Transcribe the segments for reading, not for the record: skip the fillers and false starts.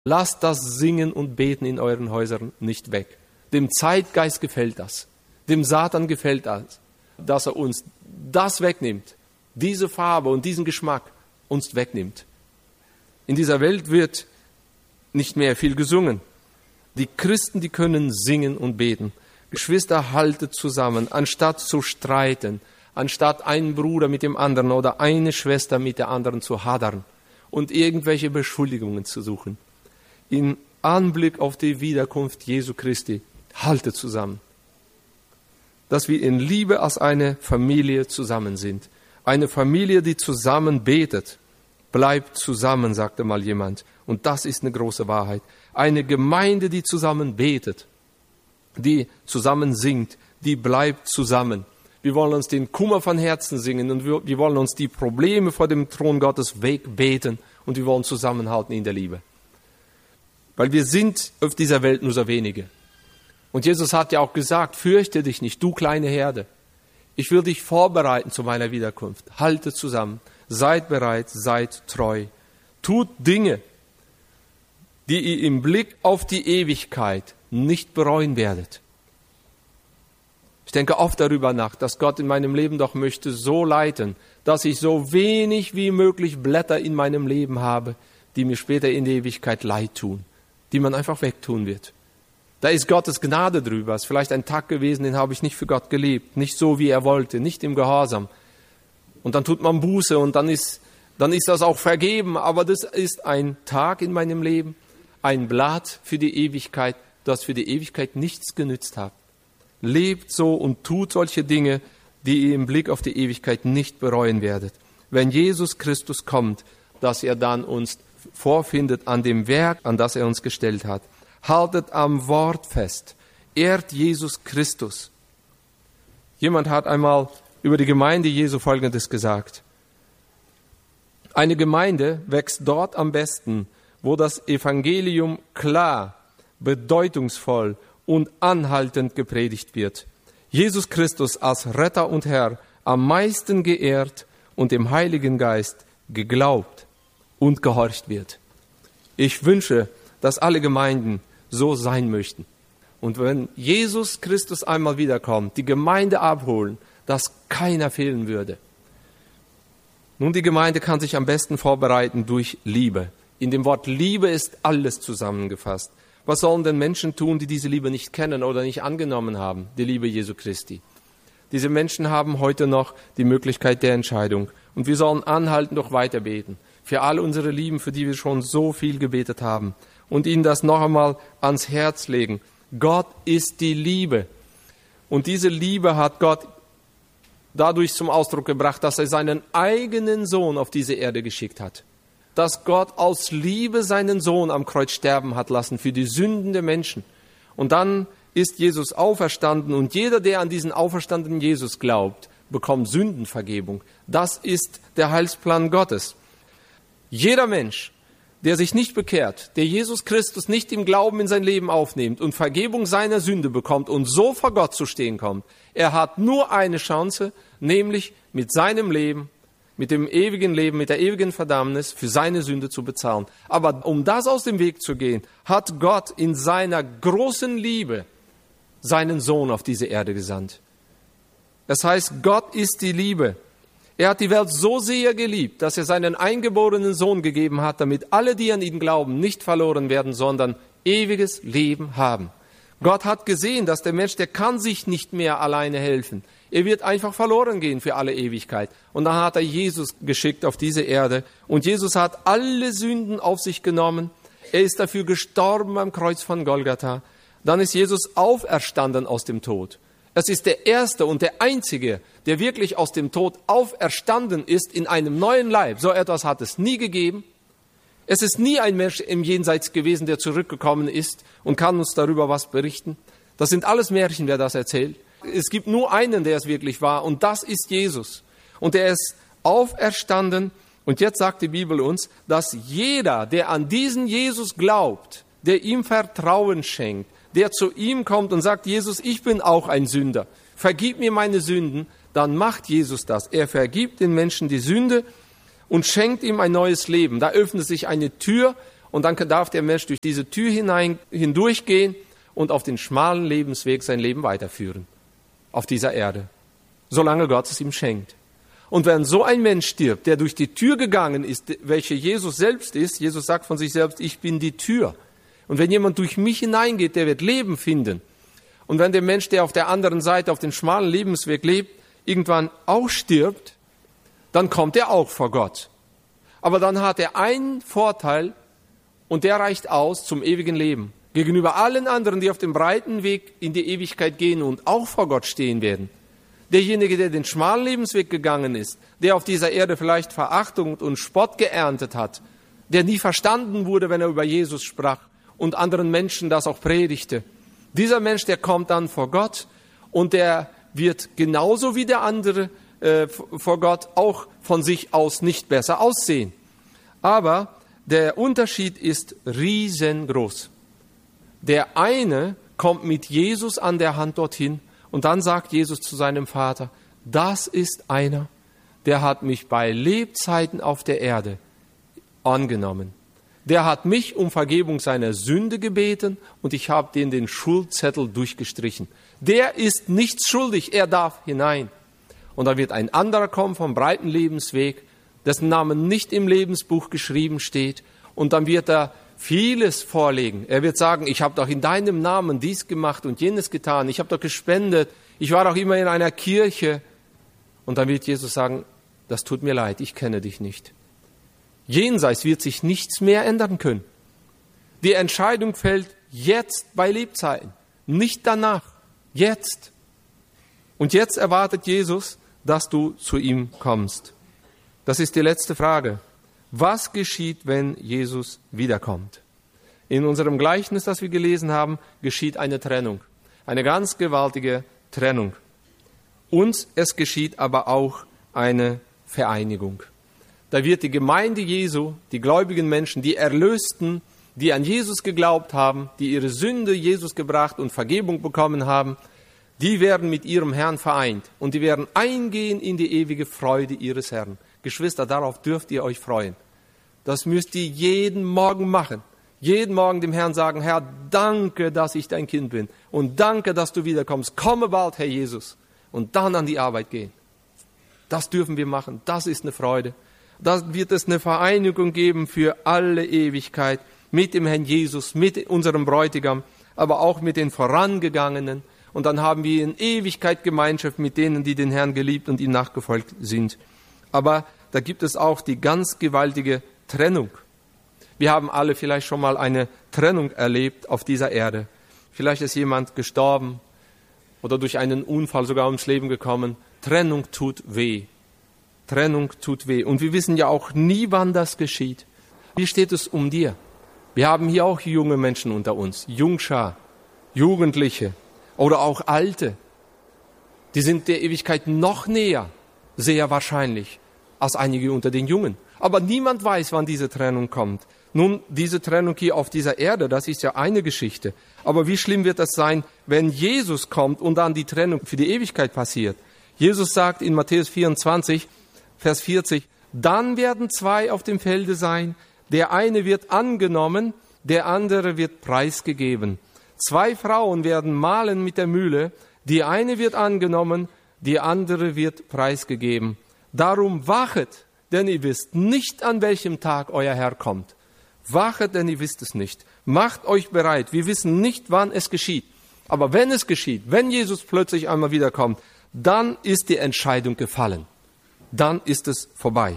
Lasst das Singen und Beten in euren Häusern nicht weg. Dem Zeitgeist gefällt das. Dem Satan gefällt das, dass er uns das wegnimmt, diese Farbe und diesen Geschmack uns wegnimmt. In dieser Welt wird nicht mehr viel gesungen. Die Christen, die können singen und beten. Geschwister, haltet zusammen, anstatt zu streiten, anstatt einen Bruder mit dem anderen oder eine Schwester mit der anderen zu hadern und irgendwelche Beschuldigungen zu suchen. Im Anblick auf die Wiederkunft Jesu Christi, haltet zusammen. Dass wir in Liebe als eine Familie zusammen sind. Eine Familie, die zusammen betet. Bleibt zusammen, sagte mal jemand. Und das ist eine große Wahrheit. Eine Gemeinde, die zusammen betet, die zusammen singt, die bleibt zusammen. Wir wollen uns den Kummer von Herzen singen und wir wollen uns die Probleme vor dem Thron Gottes wegbeten und wir wollen zusammenhalten in der Liebe. Weil wir sind auf dieser Welt nur so wenige. Und Jesus hat ja auch gesagt, fürchte dich nicht, du kleine Herde. Ich will dich vorbereiten zu meiner Wiederkunft. Haltet zusammen, seid bereit, seid treu. Tut Dinge, die ihr im Blick auf die Ewigkeit nicht bereuen werdet. Ich denke oft darüber nach, dass Gott in meinem Leben doch möchte so leiten, dass ich so wenig wie möglich Blätter in meinem Leben habe, die mir später in der Ewigkeit leid tun, die man einfach wegtun wird. Da ist Gottes Gnade drüber. Es ist vielleicht ein Tag gewesen, den habe ich nicht für Gott gelebt, nicht so, wie er wollte, nicht im Gehorsam. Und dann tut man Buße und dann ist das auch vergeben. Aber das ist ein Tag in meinem Leben, ein Blatt für die Ewigkeit, das für die Ewigkeit nichts genützt hat. Lebt so und tut solche Dinge, die ihr im Blick auf die Ewigkeit nicht bereuen werdet. Wenn Jesus Christus kommt, dass er dann uns vorfindet an dem Werk, an das er uns gestellt hat. Haltet am Wort fest. Ehrt Jesus Christus. Jemand hat einmal über die Gemeinde Jesu Folgendes gesagt. Eine Gemeinde wächst dort am besten, wo das Evangelium klar, bedeutungsvoll und anhaltend gepredigt wird. Jesus Christus als Retter und Herr am meisten geehrt und dem Heiligen Geist geglaubt und gehorcht wird. Ich wünsche, dass alle Gemeinden so sein möchten. Und wenn Jesus Christus einmal wiederkommt, die Gemeinde abholen, dass keiner fehlen würde. Nun, die Gemeinde kann sich am besten vorbereiten durch Liebe. In dem Wort Liebe ist alles zusammengefasst. Was sollen denn Menschen tun, die diese Liebe nicht kennen oder nicht angenommen haben, die Liebe Jesu Christi? Diese Menschen haben heute noch die Möglichkeit der Entscheidung. Und wir sollen anhalten, doch weiter beten. Für alle unsere Lieben, für die wir schon so viel gebetet haben. Und ihnen das noch einmal ans Herz legen. Gott ist die Liebe. Und diese Liebe hat Gott dadurch zum Ausdruck gebracht, dass er seinen eigenen Sohn auf diese Erde geschickt hat. Dass Gott aus Liebe seinen Sohn am Kreuz sterben hat lassen für die Sünden der Menschen. Und dann ist Jesus auferstanden und jeder, der an diesen auferstandenen Jesus glaubt, bekommt Sündenvergebung. Das ist der Heilsplan Gottes. Jeder Mensch, der sich nicht bekehrt, der Jesus Christus nicht im Glauben in sein Leben aufnimmt und Vergebung seiner Sünde bekommt und so vor Gott zu stehen kommt, er hat nur eine Chance, nämlich mit seinem Leben, mit dem ewigen Leben, mit der ewigen Verdammnis für seine Sünde zu bezahlen. Aber um das aus dem Weg zu gehen, hat Gott in seiner großen Liebe seinen Sohn auf diese Erde gesandt. Das heißt, Gott ist die Liebe. Er hat die Welt so sehr geliebt, dass er seinen eingeborenen Sohn gegeben hat, damit alle, die an ihn glauben, nicht verloren werden, sondern ewiges Leben haben. Gott hat gesehen, dass der Mensch, der kann sich nicht mehr alleine helfen. Er wird einfach verloren gehen für alle Ewigkeit. Und dann hat er Jesus geschickt auf diese Erde. Und Jesus hat alle Sünden auf sich genommen. Er ist dafür gestorben am Kreuz von Golgatha. Dann ist Jesus auferstanden aus dem Tod. Es ist der Erste und der Einzige, der wirklich aus dem Tod auferstanden ist in einem neuen Leib. So etwas hat es nie gegeben. Es ist nie ein Mensch im Jenseits gewesen, der zurückgekommen ist und kann uns darüber was berichten. Das sind alles Märchen, wer das erzählt. Es gibt nur einen, der es wirklich war, und das ist Jesus. Und er ist auferstanden. Und jetzt sagt die Bibel uns, dass jeder, der an diesen Jesus glaubt, der ihm Vertrauen schenkt, der zu ihm kommt und sagt, Jesus, ich bin auch ein Sünder, vergib mir meine Sünden, dann macht Jesus das. Er vergibt den Menschen die Sünde und schenkt ihm ein neues Leben. Da öffnet sich eine Tür und dann darf der Mensch durch diese Tür hindurchgehen und auf den schmalen Lebensweg sein Leben weiterführen. Auf dieser Erde. Solange Gott es ihm schenkt. Und wenn so ein Mensch stirbt, der durch die Tür gegangen ist, welche Jesus selbst ist, Jesus sagt von sich selbst, ich bin die Tür. Und wenn jemand durch mich hineingeht, der wird Leben finden. Und wenn der Mensch, der auf der anderen Seite auf dem schmalen Lebensweg lebt, irgendwann auch stirbt, dann kommt er auch vor Gott. Aber dann hat er einen Vorteil und der reicht aus zum ewigen Leben. Gegenüber allen anderen, die auf dem breiten Weg in die Ewigkeit gehen und auch vor Gott stehen werden. Derjenige, der den schmalen Lebensweg gegangen ist, der auf dieser Erde vielleicht Verachtung und Spott geerntet hat, der nie verstanden wurde, wenn er über Jesus sprach und anderen Menschen das auch predigte. Dieser Mensch, der kommt dann vor Gott und der wird genauso wie der andere vor Gott auch von sich aus nicht besser aussehen. Aber der Unterschied ist riesengroß. Der eine kommt mit Jesus an der Hand dorthin und dann sagt Jesus zu seinem Vater, das ist einer, der hat mich bei Lebzeiten auf der Erde angenommen. Der hat mich um Vergebung seiner Sünde gebeten und ich habe den Schuldzettel durchgestrichen. Der ist nichts schuldig, er darf hinein. Und da wird ein anderer kommen vom breiten Lebensweg, dessen Namen nicht im Lebensbuch geschrieben steht. Und dann wird er vieles vorlegen. Er wird sagen, ich habe doch in deinem Namen dies gemacht und jenes getan. Ich habe doch gespendet. Ich war doch immer in einer Kirche. Und dann wird Jesus sagen, das tut mir leid, ich kenne dich nicht. Jenseits wird sich nichts mehr ändern können. Die Entscheidung fällt jetzt bei Lebzeiten, nicht danach, jetzt. Und jetzt erwartet Jesus, dass du zu ihm kommst. Das ist die letzte Frage. Was geschieht, wenn Jesus wiederkommt? In unserem Gleichnis, das wir gelesen haben, geschieht eine Trennung. Eine ganz gewaltige Trennung. Und es geschieht aber auch eine Vereinigung. Da wird die Gemeinde Jesu, die gläubigen Menschen, die Erlösten, die an Jesus geglaubt haben, die ihre Sünde Jesus gebracht und Vergebung bekommen haben, die werden mit ihrem Herrn vereint und die werden eingehen in die ewige Freude ihres Herrn. Geschwister, darauf dürft ihr euch freuen. Das müsst ihr jeden Morgen machen. Jeden Morgen dem Herrn sagen, Herr, danke, dass ich dein Kind bin und danke, dass du wiederkommst. Komme bald, Herr Jesus. Und dann an die Arbeit gehen. Das dürfen wir machen. Das ist eine Freude. Da wird es eine Vereinigung geben für alle Ewigkeit mit dem Herrn Jesus, mit unserem Bräutigam, aber auch mit den Vorangegangenen. Und dann haben wir in Ewigkeit Gemeinschaft mit denen, die den Herrn geliebt und ihm nachgefolgt sind. Aber da gibt es auch die ganz gewaltige Trennung. Wir haben alle vielleicht schon mal eine Trennung erlebt auf dieser Erde. Vielleicht ist jemand gestorben oder durch einen Unfall sogar ums Leben gekommen. Trennung tut weh. Trennung tut weh. Und wir wissen ja auch nie, wann das geschieht. Wie steht es um dir? Wir haben hier auch junge Menschen unter uns, Jungschar, Jugendliche oder auch Alte. Die sind der Ewigkeit noch näher, sehr wahrscheinlich, als einige unter den Jungen. Aber niemand weiß, wann diese Trennung kommt. Nun, diese Trennung hier auf dieser Erde, das ist ja eine Geschichte. Aber wie schlimm wird das sein, wenn Jesus kommt und dann die Trennung für die Ewigkeit passiert? Jesus sagt in Matthäus 24, Vers 40, dann werden zwei auf dem Felde sein, der eine wird angenommen, der andere wird preisgegeben. Zwei Frauen werden mahlen mit der Mühle, die eine wird angenommen, die andere wird preisgegeben. Darum wachet, denn ihr wisst nicht, an welchem Tag euer Herr kommt. Wachet, denn ihr wisst es nicht. Macht euch bereit. Wir wissen nicht, wann es geschieht. Aber wenn es geschieht, wenn Jesus plötzlich einmal wiederkommt, dann ist die Entscheidung gefallen. Dann ist es vorbei.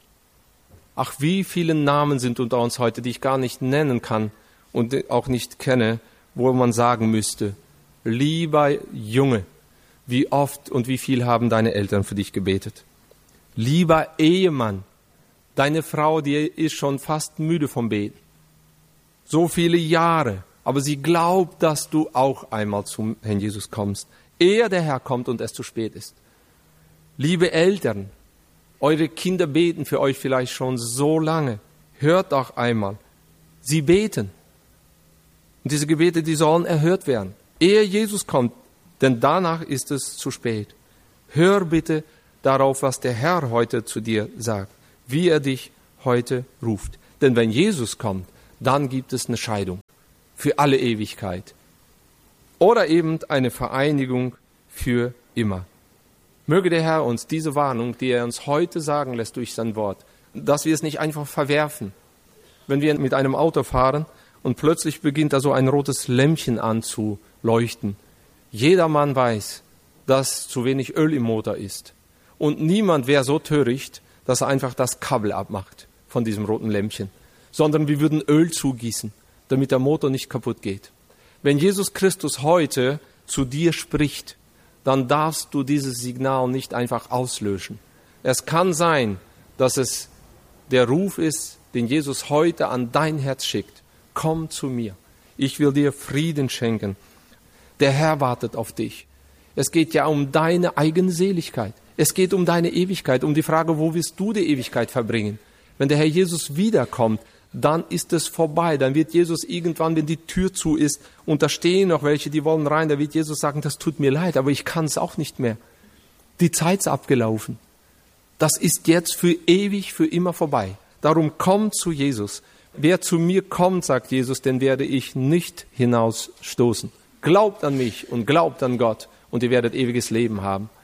Ach, wie viele Namen sind unter uns heute, die ich gar nicht nennen kann und auch nicht kenne, wo man sagen müsste, lieber Junge, wie oft und wie viel haben deine Eltern für dich gebetet? Lieber Ehemann, deine Frau, die ist schon fast müde vom Beten. So viele Jahre, aber sie glaubt, dass du auch einmal zum Herrn Jesus kommst, ehe der Herr kommt und es zu spät ist. Liebe Eltern, eure Kinder beten für euch vielleicht schon so lange. Hört doch einmal. Sie beten. Und diese Gebete, die sollen erhört werden, ehe Jesus kommt, denn danach ist es zu spät. Hör bitte darauf, was der Herr heute zu dir sagt, wie er dich heute ruft. Denn wenn Jesus kommt, dann gibt es eine Scheidung für alle Ewigkeit. Oder eben eine Vereinigung für immer. Möge der Herr uns diese Warnung, die er uns heute sagen lässt durch sein Wort, dass wir es nicht einfach verwerfen. Wenn wir mit einem Auto fahren und plötzlich beginnt da so ein rotes Lämpchen an zu leuchten. Jedermann weiß, dass zu wenig Öl im Motor ist. Und niemand wäre so töricht, dass er einfach das Kabel abmacht von diesem roten Lämpchen, sondern wir würden Öl zugießen, damit der Motor nicht kaputt geht. Wenn Jesus Christus heute zu dir spricht, dann darfst du dieses Signal nicht einfach auslöschen. Es kann sein, dass es der Ruf ist, den Jesus heute an dein Herz schickt. Komm zu mir. Ich will dir Frieden schenken. Der Herr wartet auf dich. Es geht ja um deine eigene Seligkeit. Es geht um deine Ewigkeit, um die Frage, wo wirst du die Ewigkeit verbringen? Wenn der Herr Jesus wiederkommt, dann ist es vorbei. Dann wird Jesus irgendwann, wenn die Tür zu ist und da stehen noch welche, die wollen rein, da wird Jesus sagen, das tut mir leid, aber ich kann es auch nicht mehr. Die Zeit ist abgelaufen. Das ist jetzt für ewig, für immer vorbei. Darum komm zu Jesus. Wer zu mir kommt, sagt Jesus, den werde ich nicht hinausstoßen. Glaubt an mich und glaubt an Gott und ihr werdet ewiges Leben haben.